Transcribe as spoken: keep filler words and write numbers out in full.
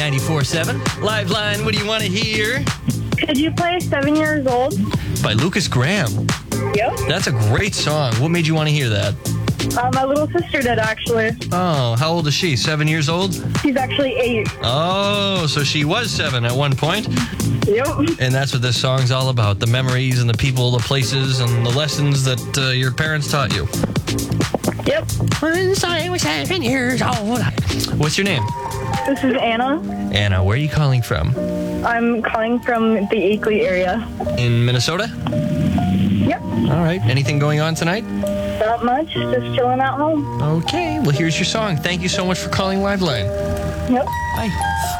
ninety-four seven. Liveline, what do you want to hear? Could you play Seven Years Old? By Lucas Graham. Yep. That's a great song. What made you want to hear that? Uh, my little sister did, actually. Oh, how old is she? Seven years old? She's actually eight. Oh, so she was seven at one point. Yep. And that's what this song's all about. The memories and the people, the places, and the lessons that uh, your parents taught you. Yep. Once I was seven years old. What's your name? This is Anna. Anna, where are you calling from? I'm calling from the Akeley area. In Minnesota? Yep. All right. Anything going on tonight? Not much. Just chilling at home. Okay. Well, here's your song. Thank you so much for calling Liveline. Yep. Bye.